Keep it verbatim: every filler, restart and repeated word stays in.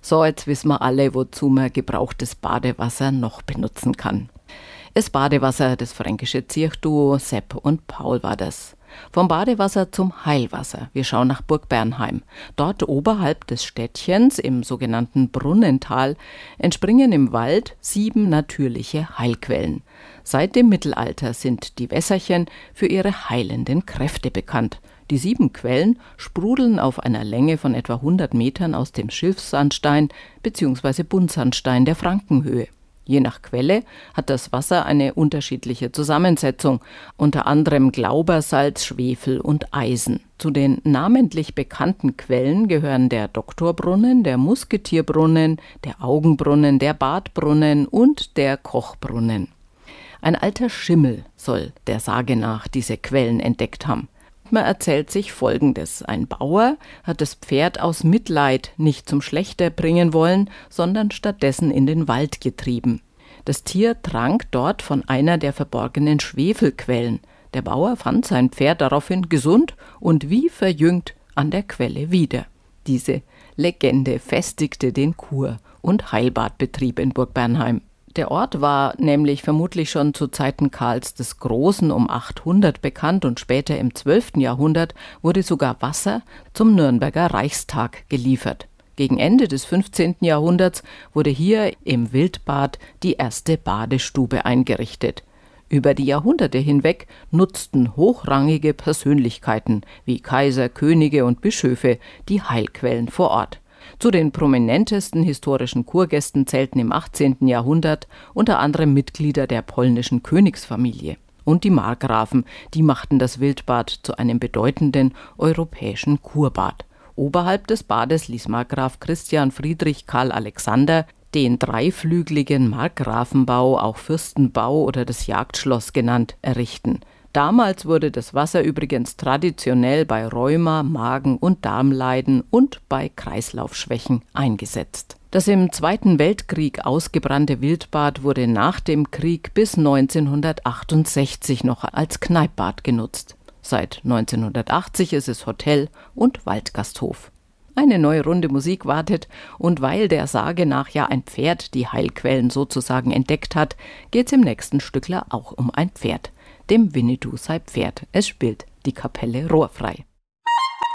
So, jetzt wissen wir alle, wozu man gebrauchtes Badewasser noch benutzen kann. Das Badewasser, das fränkische Zirchduo Sepp und Paul war das. Vom Badewasser zum Heilwasser. Wir schauen nach Burg Bernheim. Dort oberhalb des Städtchens, im sogenannten Brunnental, entspringen im Wald sieben natürliche Heilquellen. Seit dem Mittelalter sind die Wässerchen für ihre heilenden Kräfte bekannt. Die sieben Quellen sprudeln auf einer Länge von etwa hundert Metern aus dem Schilfsandstein bzw. Buntsandstein der Frankenhöhe. Je nach Quelle hat das Wasser eine unterschiedliche Zusammensetzung, unter anderem Glaubersalz, Schwefel und Eisen. Zu den namentlich bekannten Quellen gehören der Doktorbrunnen, der Musketierbrunnen, der Augenbrunnen, der Badbrunnen und der Kochbrunnen. Ein alter Schimmel soll der Sage nach diese Quellen entdeckt haben. Man erzählt sich Folgendes: Ein Bauer hat das Pferd aus Mitleid nicht zum Schlächter bringen wollen, sondern stattdessen in den Wald getrieben. Das Tier trank dort von einer der verborgenen Schwefelquellen. Der Bauer fand sein Pferd daraufhin gesund und wie verjüngt an der Quelle wieder. Diese Legende festigte den Kur- und Heilbadbetrieb in Burg Bernheim. Der Ort war nämlich vermutlich schon zu Zeiten Karls des Großen um achthundert bekannt und später im zwölften Jahrhundert wurde sogar Wasser zum Nürnberger Reichstag geliefert. Gegen Ende des fünfzehnten Jahrhunderts wurde hier im Wildbad die erste Badestube eingerichtet. Über die Jahrhunderte hinweg nutzten hochrangige Persönlichkeiten wie Kaiser, Könige und Bischöfe die Heilquellen vor Ort. Zu den prominentesten historischen Kurgästen zählten im achtzehnten Jahrhundert unter anderem Mitglieder der polnischen Königsfamilie. Und die Markgrafen, die machten das Wildbad zu einem bedeutenden europäischen Kurbad. Oberhalb des Bades ließ Markgraf Christian Friedrich Karl Alexander den dreiflügeligen Markgrafenbau, auch Fürstenbau oder das Jagdschloss genannt, errichten. Damals wurde das Wasser übrigens traditionell bei Rheuma, Magen- und Darmleiden und bei Kreislaufschwächen eingesetzt. Das im Zweiten Weltkrieg ausgebrannte Wildbad wurde nach dem Krieg bis neunzehnhundertachtundsechzig noch als Kneippbad genutzt. Seit neunzehnhundertachtzig ist es Hotel und Waldgasthof. Eine neue Runde Musik wartet und weil der Sage nach ja ein Pferd die Heilquellen sozusagen entdeckt hat, geht's im nächsten Stückler auch um ein Pferd. Dem Winnetou sei Pferd. Es spielt die Kapelle Rohrfrei.